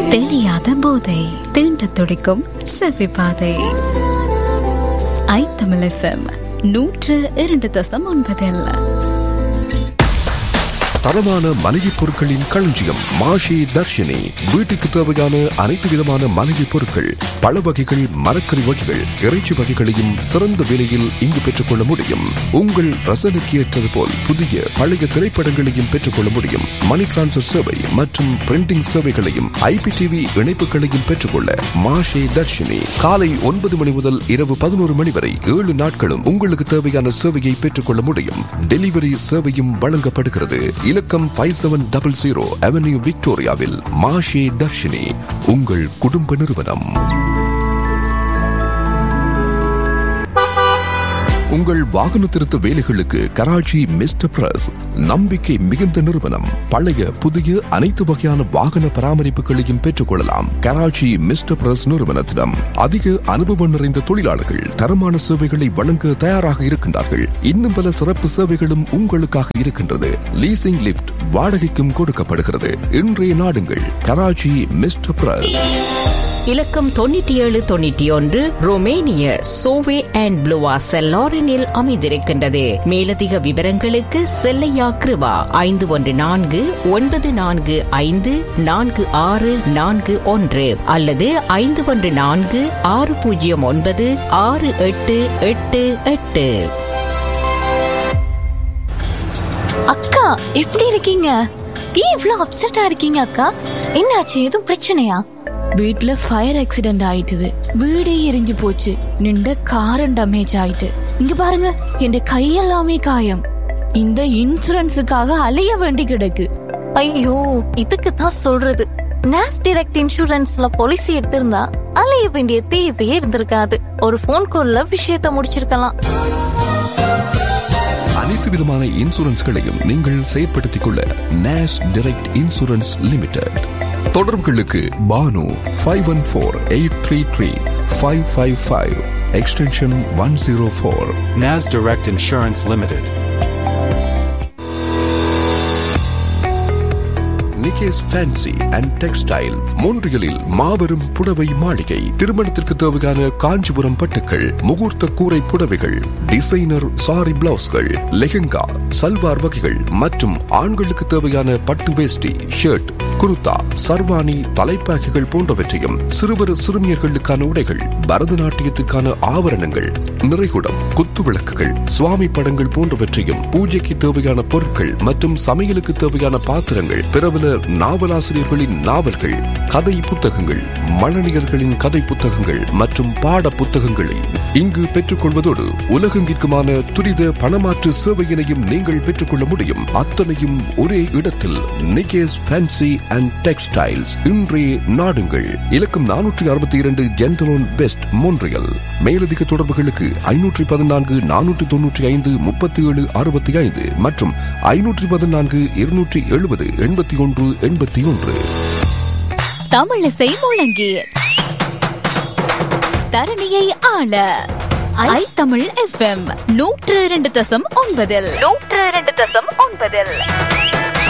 தெரியாத போதை தீண்ட துடிக்கும் செவி பாதை. ஐத்தமிழ் FM 102.9. தரமான மளிகை பொருட்களின் களஞ்சியம் மாஷி தர்ஷினி. வீட்டுக்கு தேவையான அனைத்து விதமான மளிகை பொருட்கள், பழ வகைகள், மரக்கறி வகைகள், இறைச்சி வகைகளையும் சிறந்த விலையில் இங்கு பெற்றுக்கொள்ள முடியும். உங்கள் ரசனைக்கு ஏற்றது போல் புதிய பழைய திரைப்படங்களையும் பெற்றுக்கொள்ள முடியும். மணி டிரான்ஸ்பர் சேவை மற்றும் பிரிண்டிங் சேவைகளையும் IPTV இணைப்புகளையும் பெற்றுக்கொள்ள மாஷி தர்ஷினி. காலை 9 மணி முதல் இரவு 11 மணி வரை 7 நாட்களும் உங்களுக்கு தேவையான சேவையை பெற்றுக்கொள்ள முடியும். டெலிவரி சேவையும் வழங்கப்படுகிறது. இலக்கம் 5700 அவென்யூ விக்டோரியாவில் மாஷே தர்ஷினி, உங்கள் குடும்ப நிறுவனம். உங்கள் வாகன திருத்த வேலைகளுக்கு கராச்சி மிஸ்டர் பிரஸ் நம்பிக்கை மிகுந்த நிறுவனம். பழைய புதிய அனைத்து வகையான வாகன பராமரிப்புகளையும் பெற்றுக்கொள்ளலாம். கராச்சி மிஸ்டர் பிரஸ் நிறுவனத்திடம் அதிக அனுபவம் நிறைந்த தொழிலாளர்கள் தரமான சேவைகளை வழங்க தயாராக இருக்கின்றார்கள். இன்னும் பல சிறப்பு சேவைகளும் உங்களுக்காக இருக்கின்றது. லீசிங் லிப்ட் வாடகைக்கும் கொடுக்கப்படுகிறது. இன்றைய நாடுங்கள் கராச்சி மிஸ்டர் பிரஸ். இலக்கம் 9791 ரோமேனிய சோவே அண்ட் ப்ளூவா செல்லாரினில் அமைந்திருக்கின்றது. மேலதிக விவரங்களுக்கு செல்லையா கிருவா 514-945-4641 அல்லது 514-609-6888. அக்கா எப்படி இருக்கீங்க? ஏன் இவ்ளோ அப்செட்டா இருக்கீங்க அக்கா? என்னாச்சு? எதுவும் பிரச்சனையா? வீட்ல ஃபயர் ஆக்சிடென்ட் ஆயிட்டுது. வீடே எரிஞ்சு போச்சு. நின்ற காரும் டேமேஜ் ஆயிட்டு. இங்க பாருங்க, என் கையெல்லாமே காயம். இந்த இன்சூரன்ஸுக்காக அலைய வேண்டி கிடக்கு. ஐயோ, இதுக்கு தான் சொல்றது, நாஸ் டைரக்ட் இன்சூரன்ஸ்ல பாலிசி எடுத்திருந்தா அலைய வேண்டிய தேவையே இருந்திருக்காது. ஒரு போன் கால்ல விஷயத்தை முடிச்சிருக்கலாம். அனைத்து விதமான இன்சூரன்ஸ்களையும் நீங்கள் செயற்படுத்திக் கொள்ள நாஸ் டைரக்ட் இன்சூரன்ஸ் லிமிடெட். தொடர்புகளுக்கு Banu 5148335555 extension 104. NAS Direct Insurance Limited. நிகேஸ் fancy and textile மோன்ட்ரியலில் மாபெரும் புடவை மாளிகை. திருமணத்திற்கு தேவையான காஞ்சிபுரம் பட்டுக்கள், முகூர்த்த கூரை புடவைகள், டிசைனர் சாரி பிளவுஸ்கள், லெஹங்கா, சல்வார் வகைகள் மற்றும் ஆண்களுக்கு தேவையான பட்டு வேஷ்டி, ஷர்ட், குருத்தா, சர்வாணி, தலைப்பாகைகள் போன்றவற்றையும், சிறுவர் சிறுமியர்களுக்கான உடைகள், பரதநாட்டியத்திற்கான ஆபரணங்கள், நிறைகுடம், குத்து விளக்குகள், சுவாமி படங்கள் போன்றவற்றையும், பூஜைக்கு தேவையான பொருட்கள் மற்றும் சமையலுக்கு தேவையான பாத்திரங்கள், பிரபல நாவலாசிரியர்களின் நாவல்கள், கதை புத்தகங்கள், மழலையர்களின் கதை புத்தகங்கள் மற்றும் பாட புத்தகங்களை இங்கு பெற்றுக் கொள்வதோடு உலகெங்கிற்குமான துரித பணமாற்று சேவையினையும் நீங்கள் பெற்றுக்கொள்ள முடியும். அத்தனையும் ஒரே இடத்தில். நிகேஸ் ஃபேன்சி அண்ட் டெக்ஸ்டைல்ஸ். இன்றே நாடுங்கள். இலக்கம் 462 ஜென்டலோன் வெஸ்ட், மோன்ட்ரியல். மேலதிக தொடர்புகளுக்கு 514-495-3765 மற்றும் 514-270-8181. தமிழிசை முழங்கி தரணியை ஆள ஐத்தமிழ் FM 102.9.